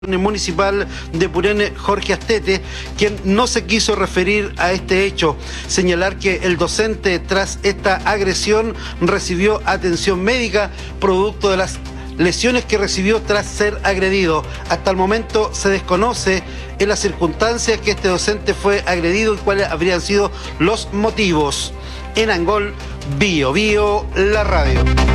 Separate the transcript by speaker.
Speaker 1: municipal de Purén, Jorge Astete, quien no se quiso referir a este hecho. Señalar que el docente, tras esta agresión, recibió atención médica producto de las lesiones que recibió tras ser agredido. Hasta el momento se desconoce en las circunstancias que este docente fue agredido y cuáles habrían sido los motivos. En Angol, Bio Bio, la radio.